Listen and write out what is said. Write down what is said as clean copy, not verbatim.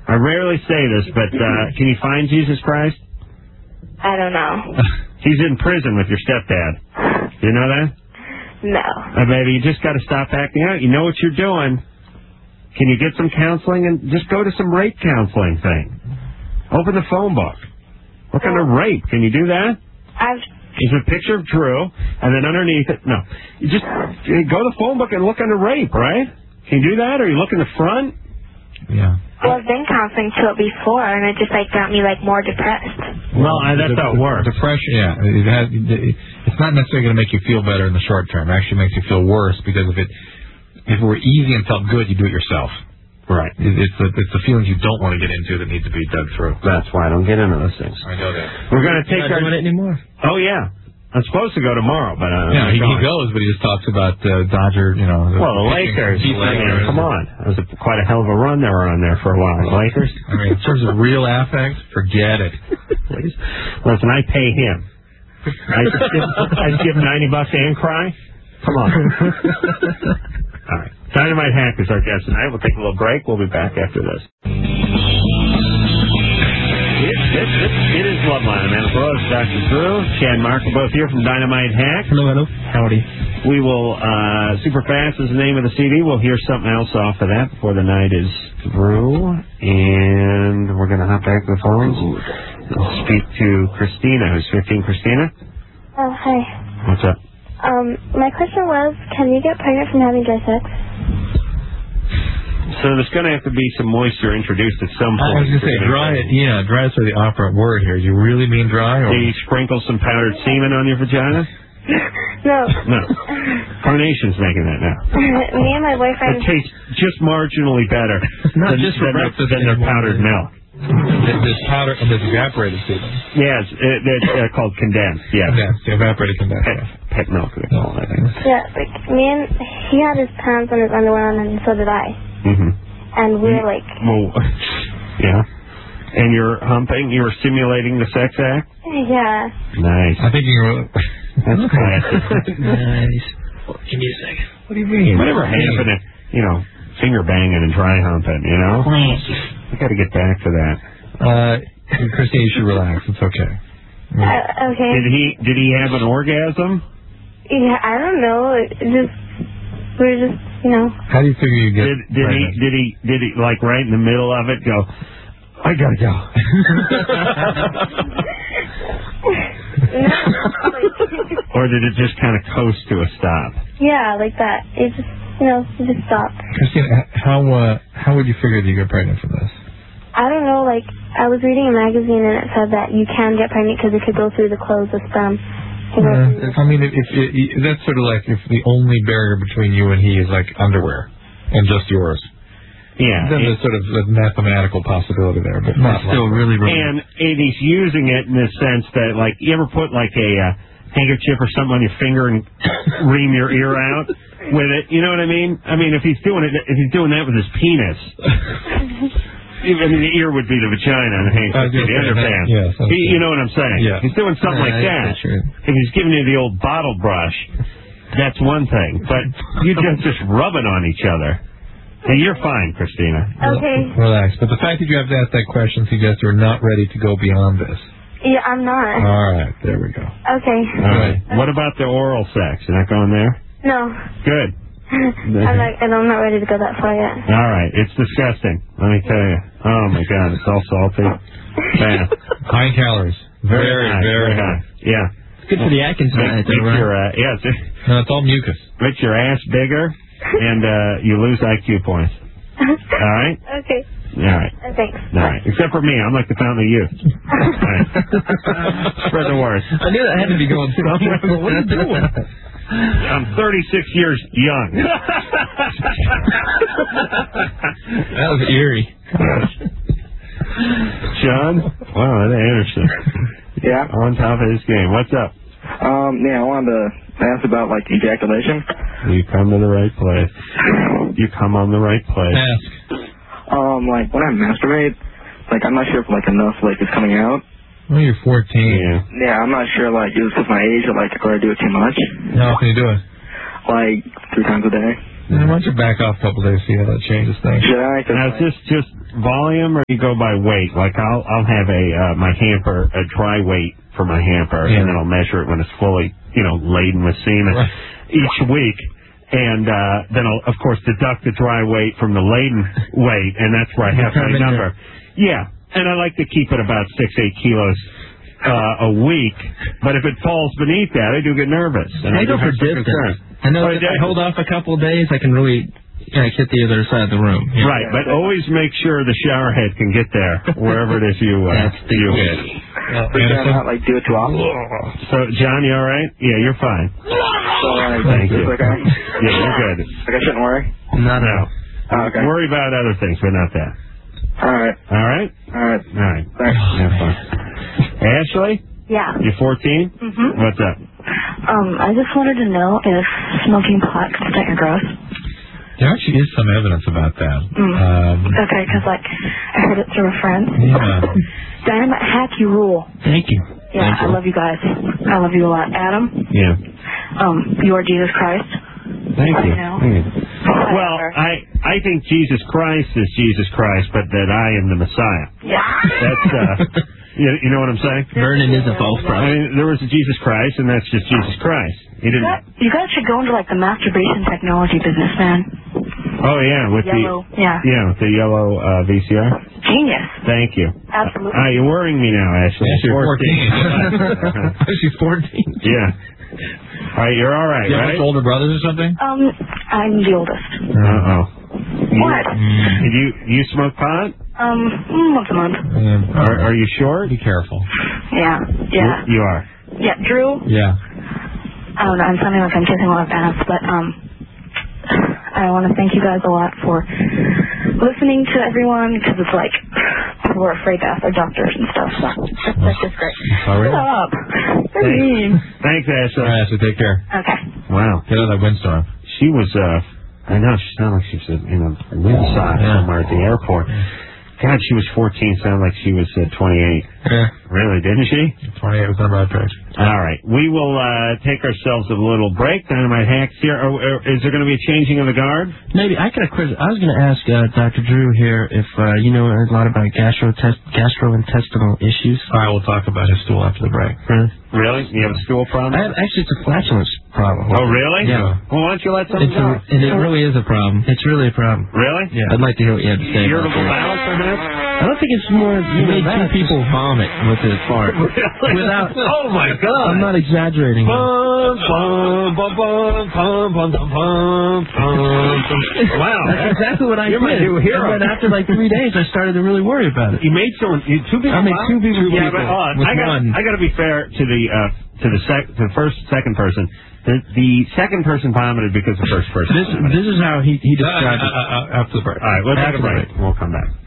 I rarely say this, but can you find Jesus Christ? I don't know. He's in prison with your stepdad. You know that? No. Baby, you just got to stop acting out. You know what you're doing. Can you get some counseling and just go to some rape counseling thing? Open the phone book. Look under rape. Can you do that? There's a picture of Drew, and then underneath it, no. You just go to the phone book and look under rape, right? Can you do that, or you look in the front? Yeah. Well, I've been counseling to it before, and it just got me more depressed. Well, that's how it works. Depression, yeah. It's not necessarily going to make you feel better in the short term. It actually makes you feel worse because if it were easy and felt good, you do it yourself. Right. It's the feelings you don't want to get into that need to be dug through. That's why I don't get into those things. I know that. We're going to take You're not doing it anymore. Oh, yeah. I'm supposed to go tomorrow, but he goes, but he just talks about Dodger, the Lakers. Come on. It was quite a hell of a run they were on there for a while. The Lakers. I mean, in terms of real affect, forget it. Please. Listen, I pay him. I just give him $90 and cry. Come on. All right. Dynamite Hack is our guest tonight. We'll take a little break. We'll be back after this. It is Loveline. Amanda Burroughs, Dr. Drew, Chad Mark, we're both here from Dynamite Hack. Hello. Howdy. We will, Super Fast is the name of the CD. We'll hear something else off of that before the night is through. And we're going to hop back to the phones and speak to Christina, who's 15. Christina? Oh, hi. What's up? My question was, can you get pregnant from having dry sex? So there's going to have to be some moisture introduced at some point. I was going to say, dry is sort of the operant word here. Do you really mean dry? Or? Do you sprinkle some powdered semen on your vagina? No. Carnation's making that now. Me and my boyfriend... It tastes just marginally better than their powdered milk. This powder and this evaporated semen. Yes, it's called condensed. Yeah, evaporated condensed. Pet milk, they call it, I think. Yeah, he had his pants and his underwear on, and so did I. Mm-hmm. And we were Well, yeah. And you're humping? You were simulating the sex act? Yeah. Nice. I think you were... That's classic. Nice. Give me a second. What do you mean? Whatever happened to, finger banging and dry humping, We got to get back to that. Christine, you should relax. It's okay. Okay. Did he have an orgasm? Yeah, I don't know. We were just, How do you figure you get pregnant? Did he right in the middle of it go, I gotta go? Or did it just kind of coast to a stop? Yeah, like that. It just, it just stopped. Christine, how would you figure that you get pregnant from this? I don't know, I was reading a magazine and it said that you can get pregnant because it could go through the clothes of sperm. I mean, if that's sort of if the only barrier between you and he is underwear and just yours. Yeah. Then there's sort of a mathematical possibility there, but not still really. And he's using it in the sense that, you ever put a handkerchief or something on your finger and ream your ear out with it? You know what I mean? I mean, if he's doing that with his penis. The ear would be the vagina and the handkerchief, the underpants. Yes, you know what I'm saying? Yeah. He's doing something like that. If he's giving you the old bottle brush, that's one thing. But you just rubbing on each other. Hey, you're fine, Christina. Okay. Relax. But the fact that you have to ask that question suggests you're not ready to go beyond this. Yeah, I'm not. All right. There we go. Okay. All right. What about the oral sex? You're not going there? No. Good. I'm not ready to go that far yet. All right. It's disgusting. Let me tell you. Oh, my God. It's all salty. Bad. High in calories. Very high. Yeah. Good for the Atkins diet, though, right? No, it's all mucus. Makes your ass bigger, and you lose IQ points. All right? Okay. All right. Thanks. All right. Except for me. I'm like the fountain of youth. All right. Spread the word. I knew that had to be going somewhere. What are you doing? I'm 36 years young. That was eerie. John? Wow, that Anderson. Yeah. On top of his game. What's up? I wanted to ask about ejaculation. You come to the right place. You come on the right place. Ask. When I masturbate, I'm not sure if enough is coming out. Well, you're 14. Yeah, I'm not sure is it because my age or I do it too much. How often do you do it? 3 times a day. Why don't you back off a couple days, see how that changes things. Should I? Now, is this just volume, or you go by weight? Like, I'll have my hamper, a dry weight for my hamper, and then I'll measure it when it's fully, laden with semen each week. And then I'll, of course, deduct the dry weight from the laden weight, and that's where I have my number. Yeah, and I like to keep it about 6-8 kilos a week. But if it falls beneath that, I do get nervous. And I go for distance. I know if I hold off a couple of days, I can really hit the other side of the room. Yeah. Right, but always make sure the shower head can get there, wherever it is you hit. But not do it too often. So, John, you all right? Yeah, you're fine. Thank you. Okay. Yeah, you're good. Like I shouldn't worry? No. Oh, okay. Worry about other things, but not that. All right. All right? All right. All right. Thanks. Have fun. Ashley? Yeah. You're 14? Mm-hmm. What's up? I just wanted to know if smoking pot could prevent your growth. There actually is some evidence about that. Okay, because, I heard it through a friend. Yeah. Dynamite Hack, you rule. Thank you. Yeah, I love you guys. I love you a lot. Adam? Yeah. You are Jesus Christ. Thank you. Thank you. Well, I think Jesus Christ is Jesus Christ, but that I am the Messiah. Yeah. That's, you know what I'm saying? Vernon is a false prophet. I mean, there was a Jesus Christ, and that's just Jesus Christ. He didn't. You guys should go into, the masturbation technology business, man. Oh, yeah, with yellow. with the yellow VCR. Genius. Thank you. Absolutely. You're worrying me now, Ashley. Yes, you're 14. She's 14. Yeah. All right, you're all right, you right? have older brothers or something? I'm the oldest. Uh-oh. What? You smoke pot? Once a month. Are you sure? Be careful. Yeah. You are? Yeah, Drew? Yeah. I don't know, I'm sounding like I'm kissing a lot of ass, but, I want to thank you guys a lot for listening to everyone, because it's people are afraid to ask their doctors and stuff, so that's just great. Sorry. Shut up. You're mean. Thanks, Ashley. All right, Ashley, take care. Okay. Wow. Get out of that windstorm. She was, I know, she sounded like she was in a windsock somewhere at the airport. God, she was 14, sounded like she was 28. Yeah. Really, didn't she? 28 was on my page. All right. We will take ourselves a little break. Dynamite Hacks here. Is there going to be a changing of the guard? Maybe. I was going to ask Dr. Drew here if you know a lot about gastrointestinal issues. All right, we'll talk about his stool after the break. Really? You have a stool problem? Actually, it's a flatulence problem. Oh, really? Yeah. Well, why don't you let something go? And it really is a problem. It's really a problem. Really? Yeah. I'd like to hear what you have to say. Irritable bowel, perhaps? I don't think it's more. You made two people vomit with his fart. Really? Without. Oh my God! I'm not exaggerating. Wow. That's exactly what I did. My new hero. And then after 3 days, I started to really worry about it. You made two people. I made two people. Yeah, but I got to be fair to the second person. The second person vomited because the first person. This is how he described it. After the break. All right, let's take a break. We'll come back.